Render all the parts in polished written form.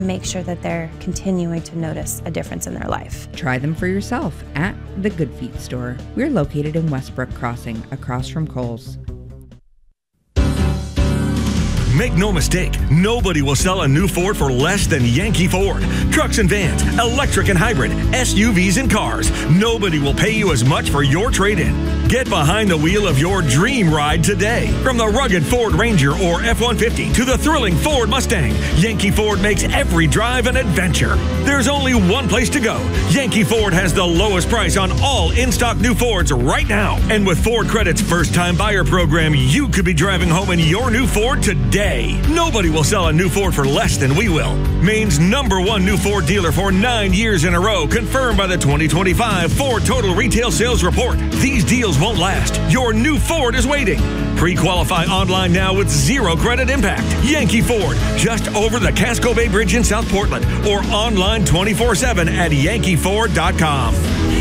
make sure that they're continuing to notice a difference in their life. Try them for yourself at the Good Feet store. We're located in Westbrook Crossing, across from Kohl's. Make no mistake, nobody will sell a new Ford for less than Yankee Ford. Trucks and vans, electric and hybrid, SUVs and cars. Nobody will pay you as much for your trade-in. Get behind the wheel of your dream ride today. From the rugged Ford Ranger or F-150 to the thrilling Ford Mustang, Yankee Ford makes every drive an adventure. There's only one place to go. Yankee Ford has the lowest price on all in-stock new Fords right now. And with Ford Credit's first-time buyer program, you could be driving home in your new Ford today. Nobody will sell a new Ford for less than we will. Maine's #1 new Ford dealer for 9 years in a row, confirmed by the 2025 Ford Total Retail Sales Report. These deals won't last. Your new Ford is waiting. Pre-qualify online now with zero credit impact. Yankee Ford, just over the Casco Bay Bridge in South Portland, or online 24/7 at yankeeford.com.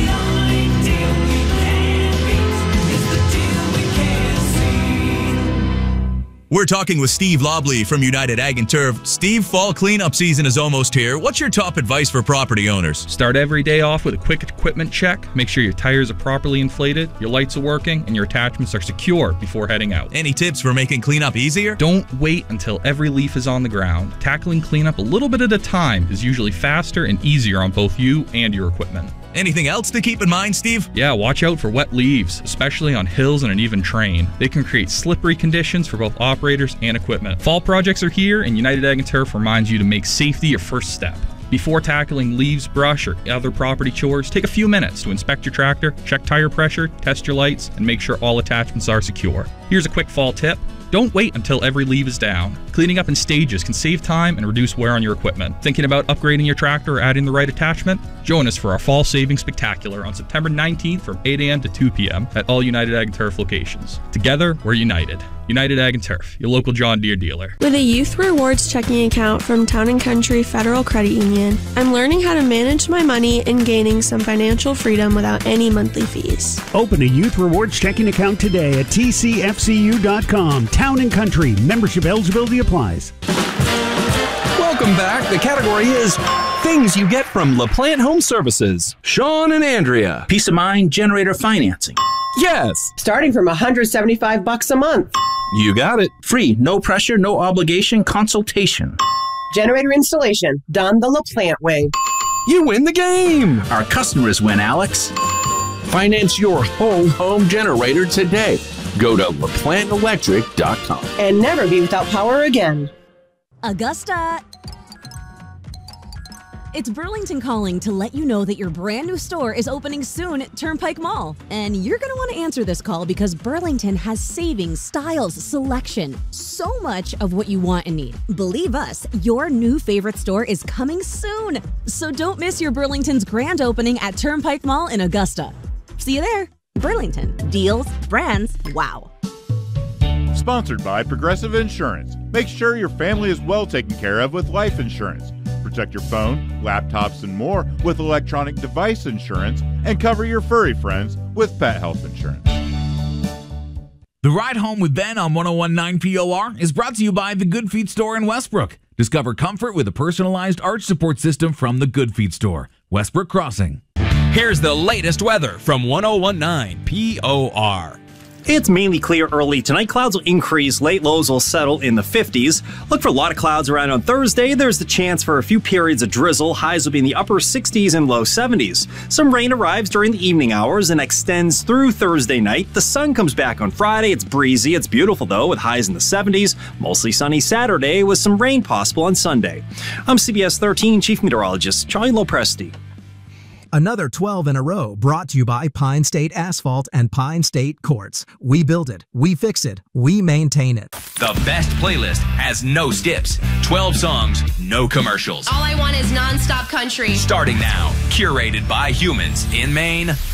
We're talking with Steve Lobley from United Ag and Turf. Steve, fall cleanup season is almost here. What's your top advice for property owners? Start every day off with a quick equipment check. Make sure your tires are properly inflated, your lights are working, and your attachments are secure before heading out. Any tips for making cleanup easier? Don't wait until every leaf is on the ground. Tackling cleanup a little bit at a time is usually faster and easier on both you and your equipment. Anything else to keep in mind, Steve? Yeah, watch out for wet leaves, especially on hills and an even terrain. They can create slippery conditions for both operators and equipment. Fall projects are here, and United Ag and Turf reminds you to make safety your first step. Before tackling leaves, brush, or other property chores, take a few minutes to inspect your tractor, check tire pressure, test your lights, and make sure all attachments are secure. Here's a quick fall tip. Don't wait until every leaf is down. Cleaning up in stages can save time and reduce wear on your equipment. Thinking about upgrading your tractor or adding the right attachment? Join us for our Fall Savings Spectacular on September 19th from 8 a.m. to 2 p.m. at all United Ag and Turf locations. Together, we're united. United Ag and Turf, your local John Deere dealer. With a Youth Rewards checking account from Town & Country Federal Credit Union, I'm learning how to manage my money and gaining some financial freedom without any monthly fees. Open a Youth Rewards checking account today at tcfcu.com. Town & Country. Membership eligibility applies. Welcome back. The category is things you get from LaPlante Home Services. Sean and Andrea. Peace of mind generator financing. Yes. Starting from $175 a month. You got it. Free, no pressure, no obligation consultation. Generator installation done the LaPlante way. You win the game. Our customers win, Alex. Finance your home generator today. Go to LaPlanteElectric.com. And never be without power again. Augusta. It's Burlington calling to let you know that your brand new store is opening soon at Turnpike Mall. And you're going to want to answer this call because Burlington has savings, styles, selection, so much of what you want and need. Believe us, your new favorite store is coming soon. So don't miss your Burlington's grand opening at Turnpike Mall in Augusta. See you there. Burlington. Deals, brands, wow. Sponsored by Progressive Insurance. Make sure your family is well taken care of with life insurance. Protect your phone, laptops, and more with electronic device insurance, and cover your furry friends with pet health insurance. The Ride Home with Ben on 101.9 POR is brought to you by the Good Feet Store in Westbrook. Discover comfort with a personalized arch support system from the Good Feet Store, Westbrook Crossing. Here's the latest weather from 101.9 POR. It's mainly clear early tonight. Clouds will increase. Late lows will settle in the 50s. Look for a lot of clouds around on Thursday. There's the chance for a few periods of drizzle. Highs will be in the upper 60s and low 70s. Some rain arrives during the evening hours and extends through Thursday night. The sun comes back on Friday. It's breezy. It's beautiful, though, with highs in the 70s. Mostly sunny Saturday with some rain possible on Sunday. I'm CBS 13 Chief Meteorologist Charlie Lopresti. Another 12 in a row brought to you by Pine State Asphalt and Pine State Quartz. We build it, we fix it, we maintain it. The best playlist has no skips. 12 songs, no commercials. All I want is non-stop country. Starting now, curated by humans in Maine